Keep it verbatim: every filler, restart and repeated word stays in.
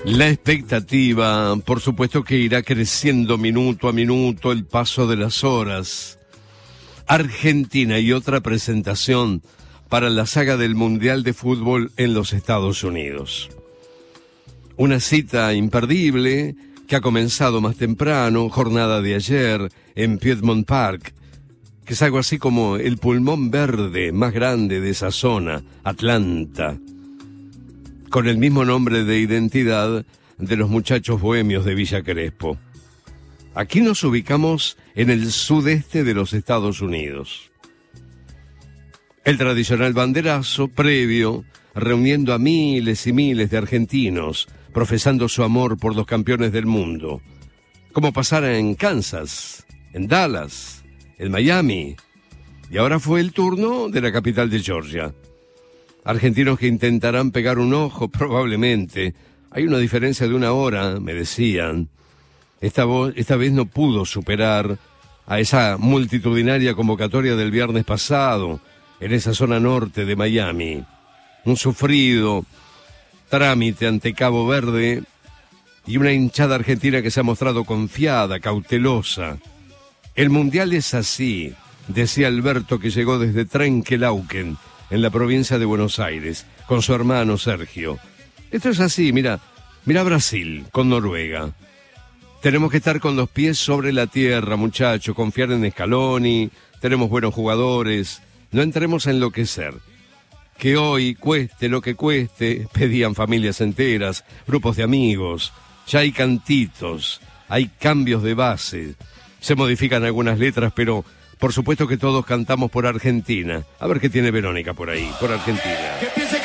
La expectativa, por supuesto que irá creciendo minuto a minuto el paso de las horas. Argentina y otra presentación para la saga del Mundial de Fútbol en los Estados Unidos. Una cita imperdible que ha comenzado más temprano, jornada de ayer, en Piedmont Park, que es algo así como el pulmón verde más grande de esa zona, Atlanta, con el mismo nombre de identidad de los muchachos bohemios de Villa Crespo. Aquí nos ubicamos en el sudeste de los Estados Unidos. El tradicional banderazo previo, reuniendo a miles y miles de argentinos, profesando su amor por los campeones del mundo, como pasara en Kansas, en Dallas, en Miami, y ahora fue el turno de la capital de Georgia. Argentinos que intentarán pegar un ojo, probablemente. Hay una diferencia de una hora, me decían. Esta, vo- esta vez no pudo superar a esa multitudinaria convocatoria del viernes pasado, en esa zona norte de Miami. Un sufrido trámite ante Cabo Verde y una hinchada argentina que se ha mostrado confiada, cautelosa. El Mundial es así, decía Alberto, que llegó desde Trenquelauquen, en la provincia de Buenos Aires, con su hermano Sergio. Esto es así, mira, mira Brasil con Noruega. Tenemos que estar con los pies sobre la tierra, muchachos, confiar en Scaloni, tenemos buenos jugadores, no entremos a enloquecer. Que hoy, cueste lo que cueste, pedían familias enteras, grupos de amigos, ya hay cantitos, hay cambios de base, se modifican algunas letras, pero por supuesto que todos cantamos por Argentina. A ver qué tiene Verónica por ahí, por Argentina.